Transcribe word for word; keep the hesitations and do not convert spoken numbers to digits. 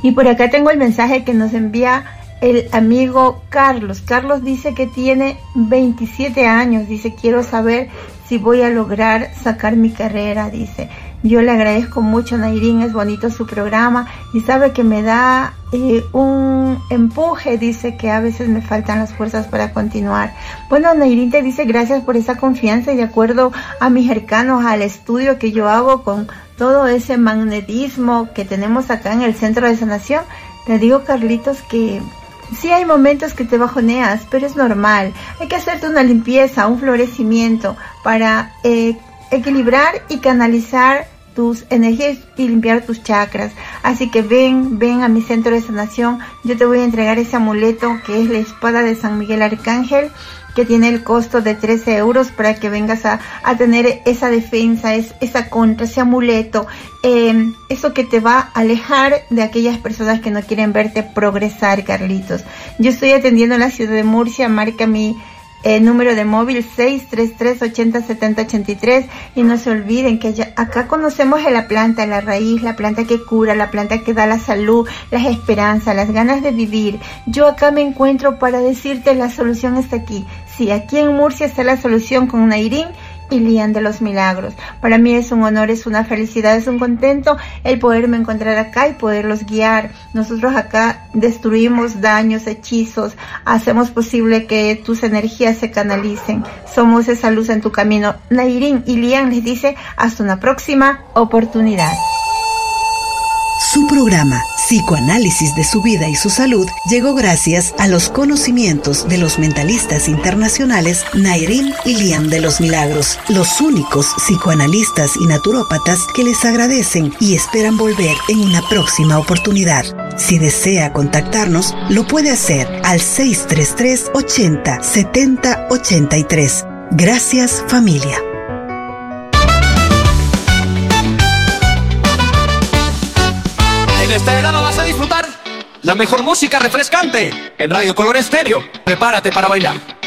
Y por acá tengo el mensaje que nos envía el amigo Carlos. Carlos dice que tiene veintisiete años, dice, quiero saber si voy a lograr sacar mi carrera, dice. Yo le agradezco mucho, Nayrin, es bonito su programa y sabe que me da eh, un empuje, dice que a veces me faltan las fuerzas para continuar. Bueno, Nayrin te dice gracias por esa confianza y de acuerdo a mis cercanos, al estudio que yo hago con todo ese magnetismo que tenemos acá en el Centro de Sanación, te digo, Carlitos, que sí hay momentos que te bajoneas, pero es normal. Hay que hacerte una limpieza, un florecimiento para eh, equilibrar y canalizar tus energías y limpiar tus chakras. Así que ven, ven a mi centro de sanación. Yo te voy a entregar ese amuleto que es la espada de San Miguel Arcángel, que tiene el costo de trece euros para que vengas a, a tener esa defensa, es, esa contra, ese amuleto, eh, eso que te va a alejar de aquellas personas que no quieren verte progresar, Carlitos. Yo estoy atendiendo en la ciudad de Murcia, marca mi Eh, número de móvil seis tres tres, ochenta, setenta, ochenta y tres, y no se olviden que ya, acá conocemos a la planta, la raíz, la planta que cura, la planta que da la salud, las esperanzas, las ganas de vivir. Yo acá me encuentro para decirte la solución está aquí. Sí, aquí en Murcia está la solución con Nayrin y Lian de los Milagros. Para mí es un honor, es una felicidad, es un contento el poderme encontrar acá y poderlos guiar. Nosotros acá destruimos daños, hechizos, hacemos posible que tus energías se canalicen. Somos esa luz en tu camino. Nayrin y Lian les dice hasta una próxima oportunidad. Su programa Psicoanálisis de su vida y su salud llegó gracias a los conocimientos de los mentalistas internacionales Nayrin y Lian de los Milagros, los únicos psicoanalistas y naturópatas que les agradecen y esperan volver en una próxima oportunidad. Si desea contactarnos, lo puede hacer al seis tres tres, ochenta, setenta, ochenta y tres. Gracias, familia. En este verano vas a disfrutar la mejor música refrescante en Radio Color Estéreo. Prepárate para bailar.